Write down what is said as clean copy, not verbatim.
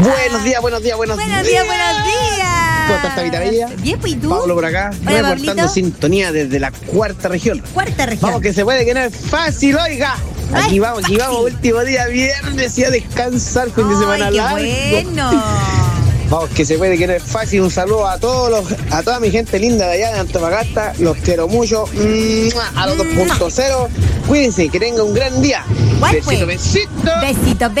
Buenos días, buenos días, buenos días. Buenos días, buenos días. ¿Cómo estás, Tabita Bella? Bien, pues, ¿y tú? Pablo por acá, Hola, reportando Pablito. sintonía desde la cuarta región. Cuarta región. Vamos que se puede, que no es fácil, oiga. No Aquí es vamos, fácil. último día viernes y a descansar, fin de semana Ay, qué largo. bueno. Vamos que se puede, que no es fácil. Un saludo a a toda mi gente linda de allá de Antofagasta. Los quiero mucho. A los 2.0. Cuídense, que tengan un gran día. Guay, Besito, pues. besito. Besitos.